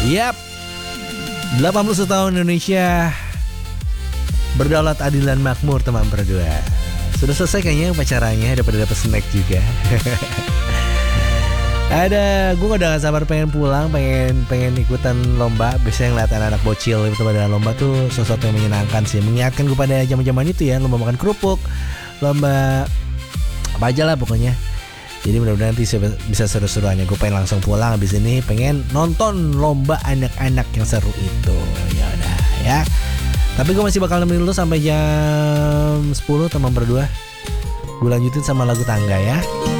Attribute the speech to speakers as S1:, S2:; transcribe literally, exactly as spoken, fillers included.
S1: Yap, delapan puluh satu tahun Indonesia berdaulat, adil dan makmur teman berdua. Sudah selesai kayaknya upacaranya, dapat dapat snack juga. Ada, gue udah gak sabar pengen pulang, pengen pengen ikutan lomba. Biasanya ngeliat anak-anak bocil itu pada lomba tuh sesuatu yang menyenangkan sih. Mengingatkan gue pada zaman-zaman itu ya, lomba makan kerupuk, lomba apa aja lah pokoknya. Jadi mudah-mudahan nanti bisa seru-seruannya. Gue pengen langsung pulang habis ini, pengen nonton lomba anak-anak yang seru itu. Ya udah ya. Tapi gue masih bakal nemenin lu sampai jam sepuluh teman berdua. Gue lanjutin sama lagu Tangga ya.